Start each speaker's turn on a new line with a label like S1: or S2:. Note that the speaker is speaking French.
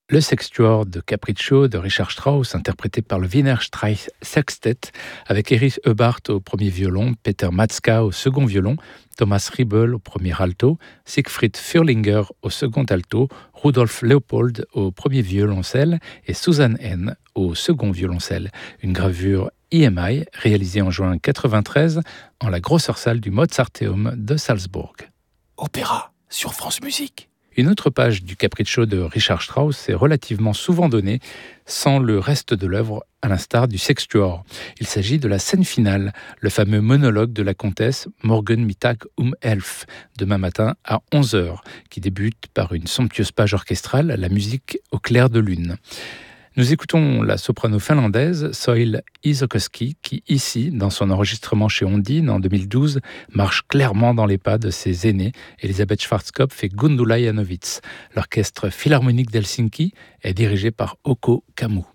S1: Le Sextuor de Capriccio de Richard Strauss, interprété par le Wiener Streich Sextet, avec Erich Eubart au premier violon, Peter Matzka au second violon, Thomas Riebel au premier alto, Siegfried Fürlinger au second alto, Rudolf Leopold au premier violoncelle et Susan N au second violoncelle. Une gravure EMI réalisée en juin 1993 en la grosseur salle du Mozarteum de Salzbourg.
S2: Opéra sur France Musique.
S1: Une autre page du Capriccio de Richard Strauss est relativement souvent donnée sans le reste de l'œuvre, à l'instar du Sextuor. Il s'agit de la scène finale, le fameux monologue de la comtesse Morgen Mittag 11, demain matin à 11h, qui débute par une somptueuse page orchestrale, la musique au clair de lune. Nous écoutons la soprano finlandaise Soil Isokoski qui, ici, dans son enregistrement chez Ondine en 2012, marche clairement dans les pas de ses aînés, Elisabeth Schwarzkopf et Gundula Janowitz. L'orchestre philharmonique d'Helsinki est dirigé par Occo Kamu.